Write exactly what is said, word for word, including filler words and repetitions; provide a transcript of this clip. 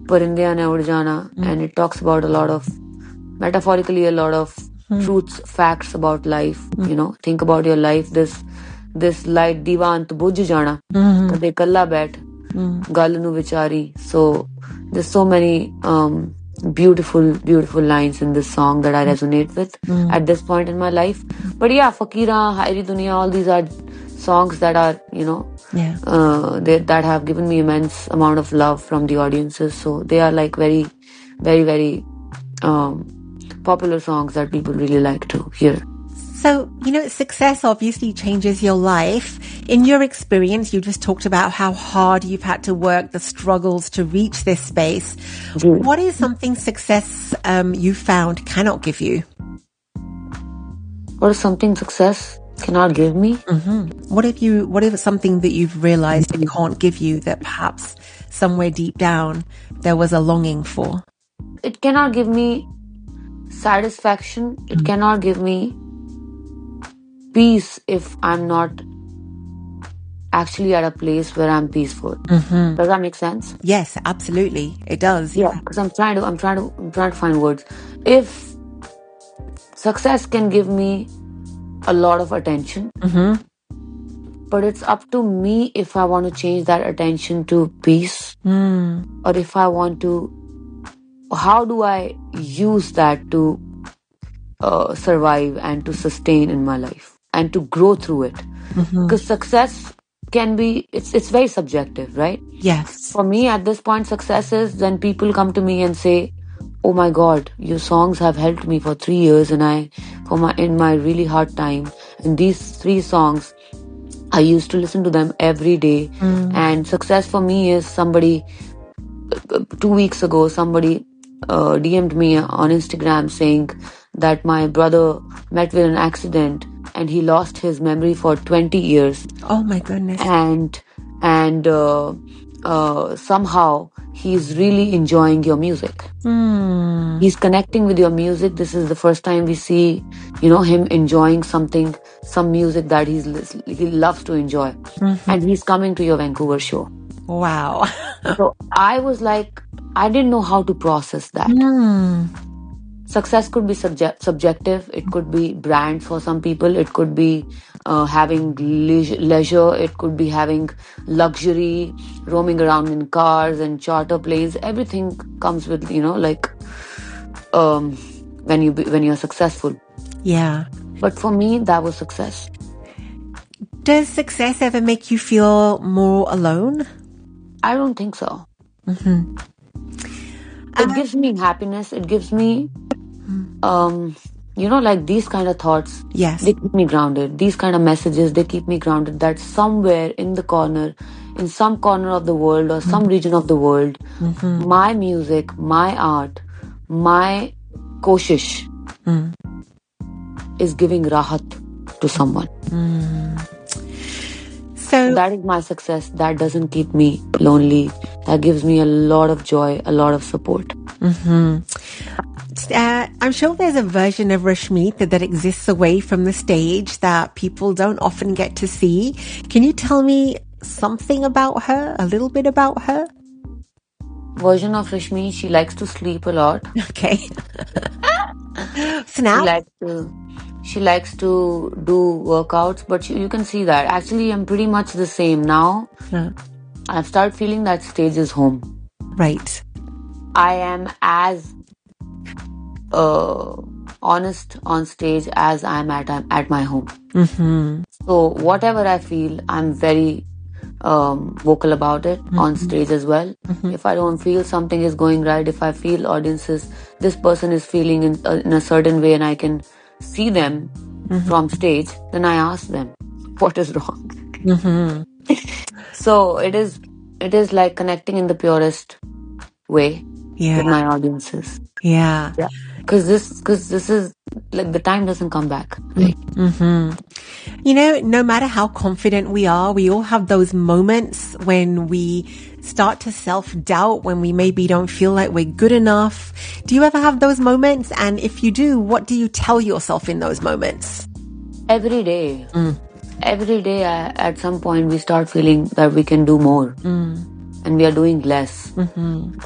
Parindiya ne ud jana, Mm. and it talks about a lot of, metaphorically, a lot of Mm. truths, facts about life. Mm. You know, think about your life. This this light divan to bujh jana, Mhm. kade kalla baith, Mm. gal nu vichari. So there's so many um, beautiful, beautiful lines in this song that I resonate with Mm. at this point in my life. But yeah, Fakira, Hairi Dunya, all these are songs that are, you know, Yeah. uh, they, that have given me immense amount of love from the audiences. So they are like very, very, very um, popular songs that people really like to hear. So, you know, success obviously changes your life. In your experience, you just talked about how hard you've had to work, the struggles to reach this space. Mm. What is something success um, you found cannot give you? What is something success cannot give me? Mm-hmm. What if you? What if something that you've realized it can't give you that perhaps somewhere deep down there was a longing for? It cannot give me satisfaction. It Mm. cannot give me peace if I'm not actually at a place where I'm peaceful. Mm-hmm. Does that make sense? Yes, absolutely, it does. Yeah, because I'm trying to, I'm trying to, I'm trying to find words. If success can give me a lot of attention, Mm-hmm. but it's up to me if I want to change that attention to peace, Mm. or if I want to, how do I use that to uh, survive and to sustain in my life and to grow through it? Mm-hmm. Because success can be, it's it's very subjective, right? Yes. For me, at this point, success is when people come to me and say, "Oh my God, your songs have helped me for three years, and I, for my in my really hard time, and these three songs, I used to listen to them every day." Mm. And success for me is somebody. Two weeks ago, somebody uh, D M'd me on Instagram saying that my brother met with an accident and he lost his memory for twenty years. Oh my goodness. And and uh, uh, somehow he's really enjoying your music. Mm. He's connecting with your music. This is the first time we see, you know, him enjoying something, some music that he's he loves to enjoy. Mm-hmm. And he's coming to your Vancouver show. Wow. So I was like, I didn't know how to process that. Mm. Success could be subject- subjective. It could be brand for some people. It could be uh, having leisure, leisure. It could be having luxury, roaming around in cars and charter planes. Everything comes with, you know, like um, when you be, when you're successful. Yeah. But for me, that was success. Does success ever make you feel more alone? I don't think so. Mm-hmm. It Um, gives me happiness. It gives me, um, you know, like these kind of thoughts. Yes. They keep me grounded. These kind of messages, they keep me grounded. That somewhere in the corner, in some corner of the world or some region of the world, Mm-hmm. my music, my art, my koshish Mm. is giving rahat to someone. Mm. So That is my success. That doesn't keep me lonely. That gives me a lot of joy, a lot of support. Mm-hmm. Uh, I'm sure there's a version of Rashmeet that, that exists away from the stage that people don't often get to see. Can you tell me something about her, a little bit about her? Version of Rashmi, she likes to sleep a lot. Okay. She Snap. likes to, she likes to do workouts, but you, you can see that. Actually, I'm pretty much the same now. Uh, I've started feeling that stage is home. right. I am as uh, honest on stage as I'm at at my home. Mm-hmm. So whatever I feel, I'm very um, vocal about it mm-hmm. on stage as well. Mm-hmm. If I don't feel something is going right, if I feel audiences, this person is feeling in, uh, in a certain way and I can see them mm-hmm. from stage, then I ask them, what is wrong? Mm-hmm. So it is, it is like connecting in the purest way Yeah. with my audiences. Yeah. Yeah. Because this, because this is like the time doesn't come back, right? Mm-hmm. You know, no matter how confident we are, we all have those moments when we start to self-doubt, when we maybe don't feel like we're good enough. Do you ever have those moments? And if you do, what do you tell yourself in those moments? Every day. Mm. Every day, I, at some point, we start feeling that we can do more. Mm. And we are doing less. Mm-hmm.